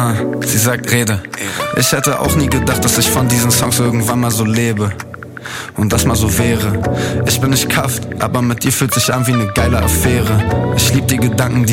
Sie sagt Rede. Ich hätte auch nie gedacht, dass ich von diesen Songs irgendwann mal so lebe. Und das mal so wäre. Ich bin nicht kafft, aber mit dir fühlt sich an wie eine geile Affäre. Ich lieb die Gedanken, die